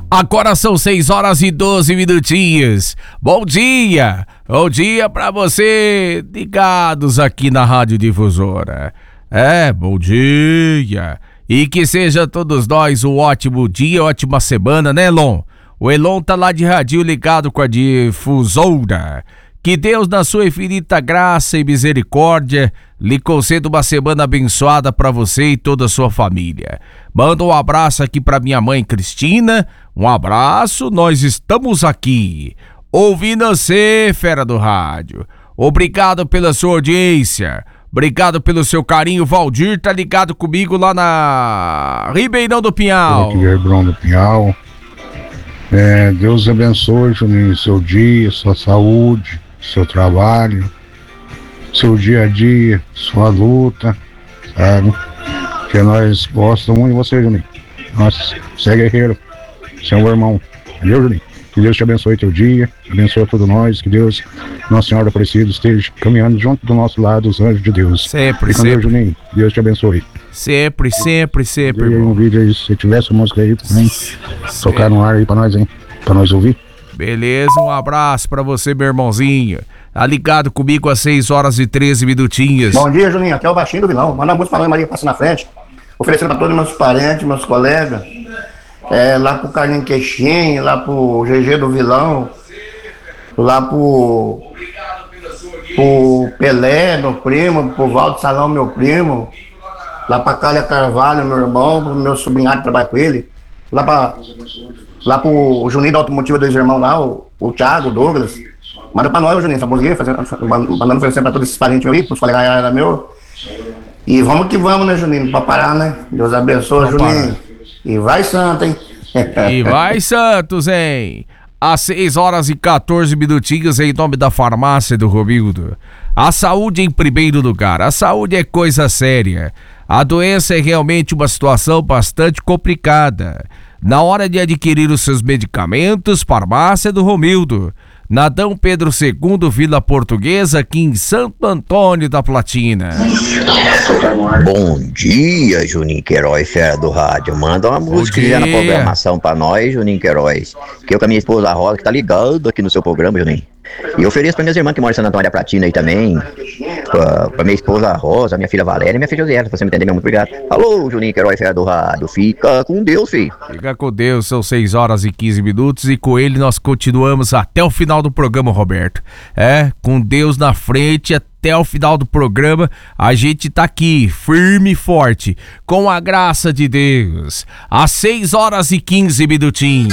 Agora são 6 horas e 12 minutinhos. Bom dia! Bom dia pra você, ligados aqui na Rádio Difusora. Bom dia! E que seja todos nós um ótimo dia, ótima semana, né, Elon? O Elon tá lá de radinho ligado com a Difusora. Que Deus, na sua infinita graça e misericórdia, lhe conceda uma semana abençoada pra você e toda a sua família. Manda um abraço aqui pra minha mãe Cristina. Um abraço, nós estamos aqui, ouvindo você, fera do rádio. Obrigado pela sua audiência, obrigado pelo seu carinho. Valdir tá ligado comigo lá na Ribeirão do Pinhal. Aqui, Ribeirão do Pinhal. Deus abençoe, Juninho, seu dia, sua saúde, seu trabalho, seu dia a dia, sua luta, sabe? Que nós gostamos muito de você, Juninho. Nossa, você é guerreiro, você é um irmão, entendeu, Juninho? Que Deus te abençoe teu dia, abençoe todos nós, que Deus, Nossa Senhora Aparecida, esteja caminhando junto do nosso lado, os anjos de Deus. Sempre, sempre. Deus, Juninho, Deus te abençoe. Sempre, E um vídeo aí, se tiver essa música aí, hein? Tocar no ar aí pra nós, hein? Pra nós ouvir. Beleza, um abraço pra você, meu irmãozinho. Tá ligado comigo às 6 horas e 13 minutinhos. Bom dia, Juninho, aqui é o Baixinho do Vilão. Manda uma música pra mãe Maria Passa na Frente, oferecendo pra todos os meus parentes, meus colegas, lá pro Carlinhos Queixinho, lá pro GG do Vilão, lá pro Pelé, meu primo, pro Valdo Salão, meu primo, lá pra Cália Carvalho, meu irmão, pro meu sobrinho que trabalha com ele, lá pro Juninho da Automotiva dos irmãos lá, o Thiago, o Douglas. Manda pra nós, Juninho, essa música aí, mandando oferecer pra todos esses parentes aí, pros colegas meus. E vamos que vamos, né, Juninho, pra parar, né? Deus abençoe, Juninho. E vai Santos, hein? E vai Santos, hein? Às 6 horas e 14 minutinhos, em nome da farmácia do Romildo. A saúde em primeiro lugar. A saúde é coisa séria. A doença é realmente uma situação bastante complicada. Na hora de adquirir os seus medicamentos, farmácia do Romildo. Na D. Pedro II, Vila Portuguesa, aqui em Santo Antônio da Platina. Bom dia, Juninho Queiroz, fera do rádio. Manda uma música na programação pra nós, Juninho Queiroz. Que eu com a minha esposa Rosa, que tá ligado aqui no seu programa, Juninho. E eu ofereço pra minhas irmãs que moram em Santo Antônio da Platina aí também. Pra minha esposa Rosa, minha filha Valéria e minha filha Josiela, se você me entender, meu muito obrigado. Alô, Juninho Queiroz, fera do rádio. Fica com Deus, filho. Fica com Deus, são 6 horas e 15 minutos e com ele nós continuamos até o final do programa, Roberto. Com Deus na frente até o final do programa, a gente tá aqui, firme e forte, com a graça de Deus. Às 6 horas e 15 minutinhos.